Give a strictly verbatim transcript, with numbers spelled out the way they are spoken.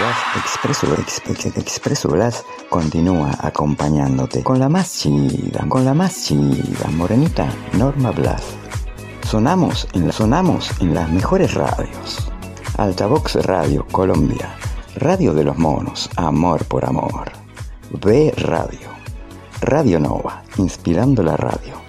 Blas, Expreso, Expreso, Expreso Blas continúa acompañándote con la más chida, con la más chida, morenita Norma Blas. Sonamos en, la, sonamos en las mejores radios. Altavox Radio Colombia, Radio de los Monos, Amor por Amor. B Radio, Radio Nova, inspirando la radio.